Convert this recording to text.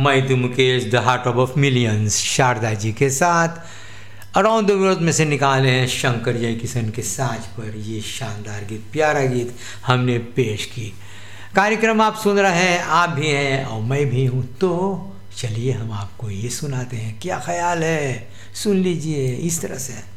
मैं तो Mukesh, the heart of millions, Sharda ji के साथ अराउंड द वर्ल्ड में से निकाले हैं शंकर जयकिशन के साज पर ये शानदार गीत, प्यारा गीत हमने पेश की। कार्यक्रम आप सुन रहे हैं, आप भी हैं और मैं भी हूँ, तो चलिए हम आपको ये सुनाते हैं। क्या ख्याल है, सुन लीजिए इस तरह से।